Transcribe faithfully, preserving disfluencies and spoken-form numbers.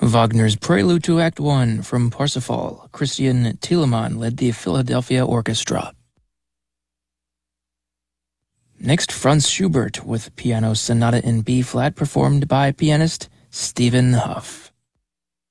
Wagner's Prelude to Act One from Parsifal. Christian Thielemann led the Philadelphia Orchestra. Next, Franz Schubert with Piano Sonata in B-flat performed by pianist Stephen Huff.